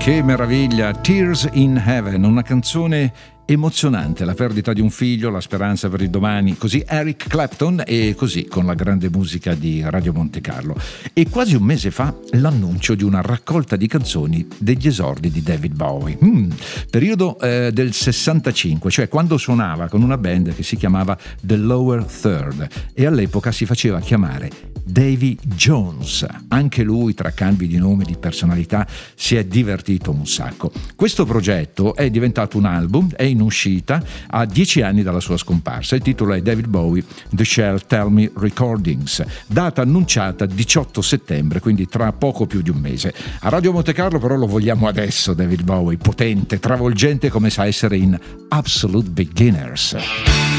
Che meraviglia, Tears in Heaven, una canzone emozionante, la perdita di un figlio, la speranza per il domani, così Eric Clapton e così con la grande musica di Radio Monte Carlo. E quasi un mese fa l'annuncio di una raccolta di canzoni degli esordi di David Bowie, periodo del 65, cioè quando suonava con una band che si chiamava The Lower Third e all'epoca si faceva chiamare Davy Jones. Anche lui, tra cambi di nome e di personalità, si è divertito un sacco. Questo progetto è diventato un album, è in uscita a 10 anni dalla sua scomparsa. Il titolo è David Bowie The Shall Tell Me Recordings, data annunciata 18 settembre, quindi tra poco più di un mese. A Radio Monte Carlo però lo vogliamo adesso, David Bowie, potente, travolgente come sa essere in Absolute Beginners.